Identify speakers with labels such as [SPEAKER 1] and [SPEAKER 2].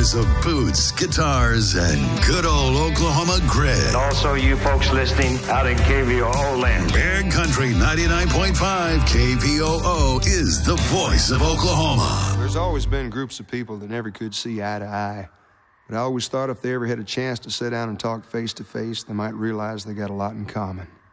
[SPEAKER 1] hours of boots, guitars, and good old Oklahoma grit.
[SPEAKER 2] And also you folks listening out in KVOO land.
[SPEAKER 1] Bear Country 99.5 KVOO is the voice of Oklahoma.
[SPEAKER 3] There's always been groups of people that never could see eye to eye. But I always thought if they ever had a chance to sit down and talk face to face, they might realize they got a lot in common.